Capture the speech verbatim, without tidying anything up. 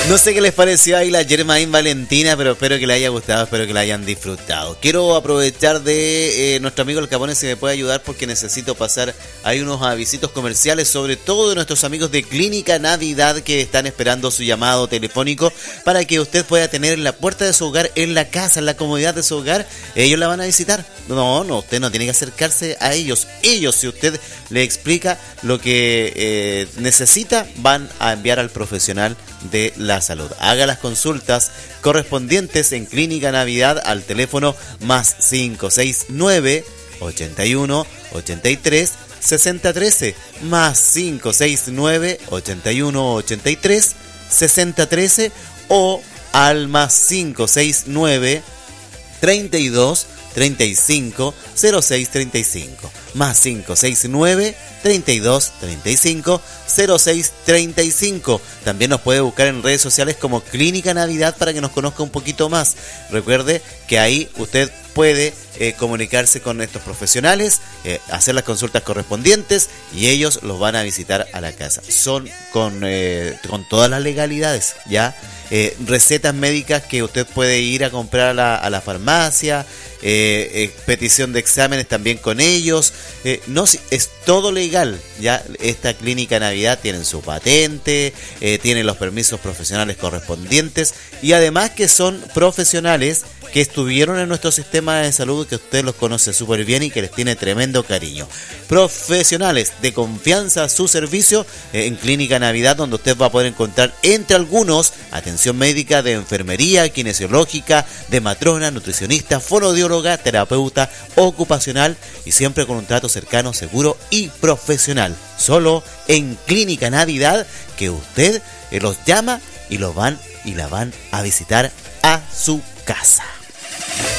No sé qué les pareció ahí la Germain Valentina, pero espero que les haya gustado, espero que la hayan disfrutado. Quiero aprovechar de eh, nuestro amigo el Capone si me puede ayudar, porque necesito pasar ahí unos avisitos comerciales, sobre todo de nuestros amigos de Clínica Navidad, que están esperando su llamado telefónico para que usted pueda tener en la puerta de su hogar, en la casa, en la comodidad de su hogar. Ellos la van a visitar. No, no, usted no tiene que acercarse a ellos. Ellos, si usted le explica lo que eh, necesita, van a enviar al profesional de la salud. Haga las consultas correspondientes en Clínica Navidad al teléfono más cinco seis nueve, ochenta y uno, ochenta y tres, sesenta trece, más cinco seis nueve, ochenta y uno, ochenta y tres, sesenta trece, o al más cinco seis nueve, treinta y dos, treinta y cinco, cero seis treinta y cinco, más cinco seis nueve, treinta y dos, treinta y cinco, cero seis treinta y cinco. También nos puede buscar en redes sociales como Clínica Navidad para que nos conozca un poquito más. Recuerde que ahí usted puede eh, comunicarse con estos profesionales, eh, hacer las consultas correspondientes y ellos los van a visitar a la casa. Son con, eh, con todas las legalidades, ¿ya? Eh, recetas médicas que usted puede ir a comprar a la, a la farmacia, eh, eh, petición de exámenes también con ellos. Eh, no, es todo legal, ¿ya? Esta Clínica Navidad tiene su patente, eh, tiene los permisos profesionales correspondientes y además que son profesionales que estuvieron en nuestro sistema de salud, que usted los conoce súper bien y que les tiene tremendo cariño. Profesionales de confianza a su servicio eh, en Clínica Navidad, donde usted va a poder encontrar, entre algunos, atención médica de enfermería, kinesiológica, de matrona, nutricionista, fonoaudióloga, terapeuta ocupacional y siempre con un trato cercano, seguro y profesional. Solo en Clínica Navidad, que usted eh, los llama y los van y la van a visitar a su casa.